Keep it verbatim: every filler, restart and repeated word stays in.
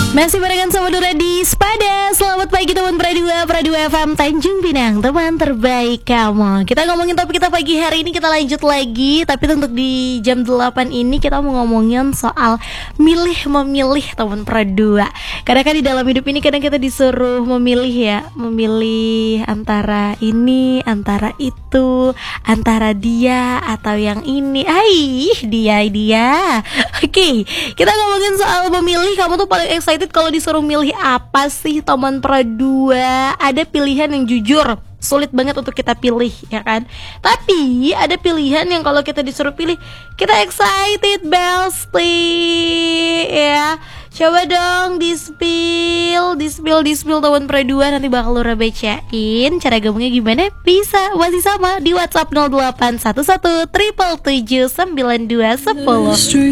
Masih barengan sama Dora di Spada. Selamat pagi teman Pradua, Pradua F M Tanjung Pinang, teman terbaik kamu. Kita ngomongin topik kita pagi hari ini, kita lanjut lagi. Tapi untuk di jam delapan ini kita mau ngomongin soal milih-memilih teman Pradua. Karena kan di dalam hidup ini kadang kita disuruh memilih ya, memilih antara ini, antara itu, antara dia atau yang ini. Ai, dia, dia. Oke, kita ngomongin soal memilih. Kamu tuh paling excited kalau disuruh milih apa sih teman Pradua? Ada pilihan yang jujur sulit banget untuk kita pilih, ya kan? Tapi ada pilihan yang kalau kita disuruh pilih kita excited, Belsti. Ya, coba dong di-spill, di-spill, di-spill teman Pradua. Nanti bakal Lura bacain. Cara gabungnya gimana? Bisa, masih sama di WhatsApp nol delapan satu satu tujuh tujuh tujuh sembilan dua satu nol.